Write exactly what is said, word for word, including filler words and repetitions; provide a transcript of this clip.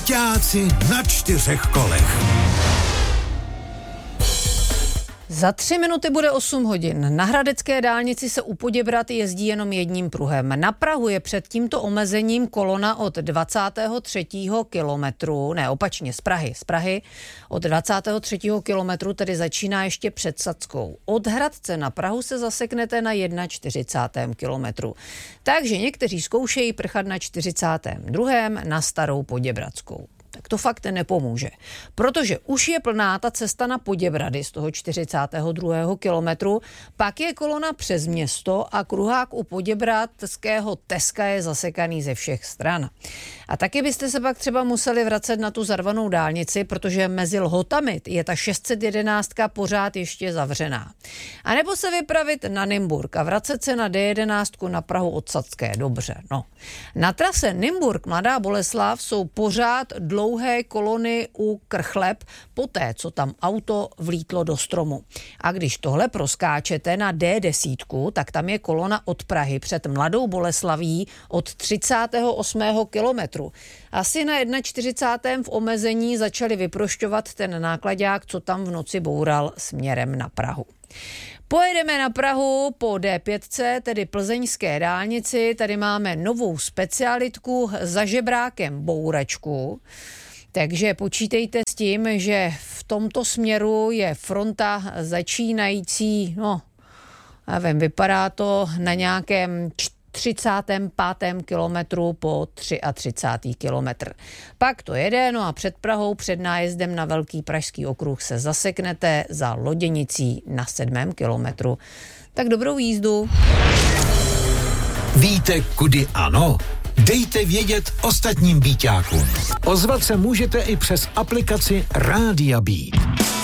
Byťáci na čtyřech kolech. Za tři minuty bude osm hodin. Na hradecké dálnici se u Poděbrad jezdí jenom jedním pruhem. Na Prahu je před tímto omezením kolona od dvacátého třetího kilometru, ne opačně, z Prahy, z Prahy od dvacátého třetího kilometru, tedy začíná ještě před Sackou. Od Hradce na Prahu se zaseknete na čtyřicátém prvním kilometru. Takže někteří zkoušejí prchat na čtyřicátém druhém na Starou Poděbradskou. Tak to fakt nepomůže, protože už je plná ta cesta na Poděbrady z toho čtyřicátého druhého kilometru, pak je kolona přes město a kruhák u poděbradského Teska je zasekaný ze všech stran. A taky byste se pak třeba museli vracet na tu zarvanou dálnici, protože mezi Lhotami je ta šest set jedenáct pořád ještě zavřená. A nebo se vypravit na Nymburk a vracet se na D jedenáct na Prahu od Sacké. Dobře, no. Na trase Nymburk Mladá Boleslav jsou pořád dlouhé kolony u Krchleb, poté, co tam auto vlítlo do stromu. A když tohle proskáčete na D deset, tak tam je kolona od Prahy před Mladou Boleslaví od třicátého osmého kilometru. Asi na čtyřicátém prvním v omezení začali vyprošťovat ten nákladák, co tam v noci boural směrem na Prahu. Pojedeme na Prahu po D pět, tedy plzeňské dálnici. Tady máme novou specialitku za žebrákem bouračku. Takže počítejte s tím, že v tomto směru je fronta začínající, no, nevím, vypadá to na nějakém třicátém pátém kilometru po třicátém třetím kilometr. Pak to jede, no a před Prahou, před nájezdem na Velký pražský okruh se zaseknete za Loděnicí na sedmém kilometru. Tak dobrou jízdu. Víte, kudy ano? Dejte vědět ostatním byťákům. Ozvat se můžete i přes aplikaci Rádia Beat.